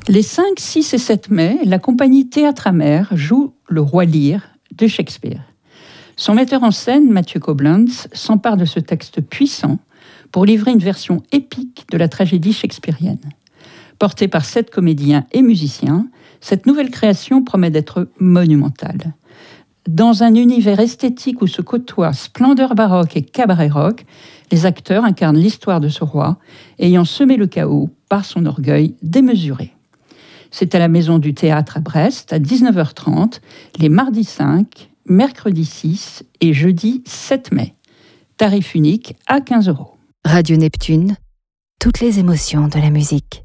Les 5, 6 et 7 mai, la compagnie Théâtre Amer joue Le Roi Lear de Shakespeare. Son metteur en scène, Mathieu Koblenz, s'empare de ce texte puissant pour livrer une version épique de la tragédie shakespearienne. Portée par 7 comédiens et musiciens, cette nouvelle création promet d'être monumentale. Dans un univers esthétique où se côtoient splendeur baroque et cabaret rock, les acteurs incarnent l'histoire de ce roi, ayant semé le chaos par son orgueil démesuré. C'est à la Maison du Théâtre à Brest, à 19h30, les mardis 5, mercredi 6 et jeudi 7 mai. Tarif unique à 15 €. Radio Neptune, toutes les émotions de la musique.